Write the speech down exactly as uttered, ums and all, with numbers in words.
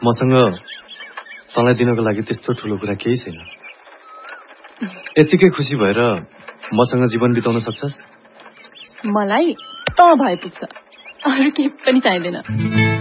मसँग तँलाई दिनको लागि त्यस्तो ठुलो कुरा केही छैन। यतिकै खुसी भएर मसँग जीवन बिताउन सक्छस्? मलाई त भए पुग्छ, अरू केही पनि चाहिँदैन।